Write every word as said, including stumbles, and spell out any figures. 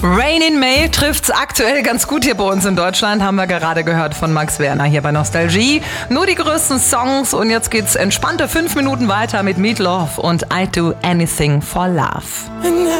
Rain in May trifft's aktuell ganz gut hier bei uns in Deutschland, haben wir gerade gehört von Max Werner hier bei Nostalgie. Nur die größten Songs und jetzt geht's entspannte fünf Minuten weiter mit Meat Loaf und I Do Anything for Love.